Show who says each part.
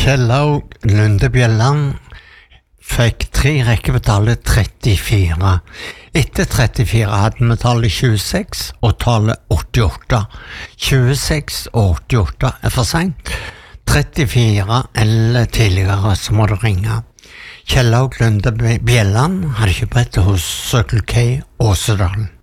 Speaker 1: Kjellaug Lunde Bjelland fikk 3 rekker på tallet 34. Etter 34 hadde vi tallet 26 og tallet 88. 26 og 88 for sent. 34 eller tidligere så må du ringe. Kjellaug Lunde Bjelland hadde ikke brett hos Circle K Åsedalen.